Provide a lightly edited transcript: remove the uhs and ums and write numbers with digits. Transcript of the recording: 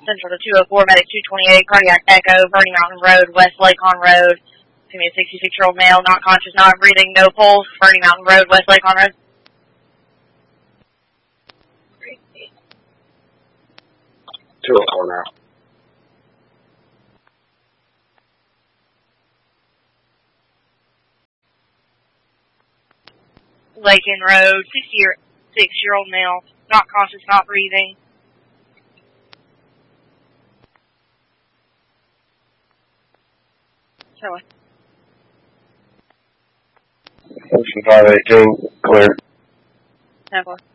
Central to 204, medic 228, cardiac echo, Burning Mountain Road, West Lacon Road. Give me a 66-year-old male, not conscious, not breathing, no pulse, Burning Mountain Road, West Lacon Road. 204 now. Lakin Road, 66-year-old male, not conscious, not breathing. Ocean 518, clear. 10-4.